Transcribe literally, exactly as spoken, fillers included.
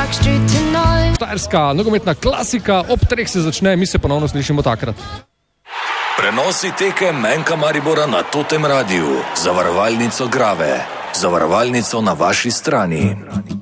Štajerska nogometna klasika, ob treh se začne, mi se ponovno slišimo takrat. Prenosi tekem M K Maribora na Totem Radiu, zavarovalnico Grave, zavarovalnico na vaši strani.